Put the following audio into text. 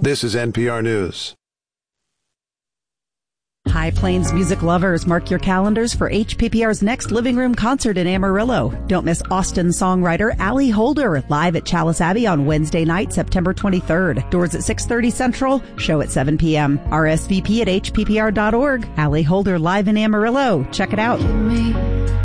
This is NPR News. High Plains music lovers, mark your calendars for HPPR's next Living Room concert in Amarillo. Don't miss Austin songwriter Allie Holder live at Chalice Abbey on Wednesday night, September 23rd. Doors at 6:30 Central, show at 7 p.m. RSVP at hppr.org. Allie Holder live in Amarillo. Check it out.